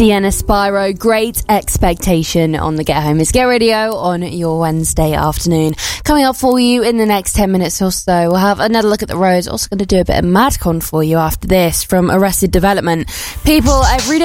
Sienna Spyro, Great Expectation on the Get Home is Get Radio on your Wednesday afternoon. Coming up for you in the next 10 minutes or so, we'll have another look at the roads. Also going to do a bit of Madcon for you after this from Arrested Development. People every day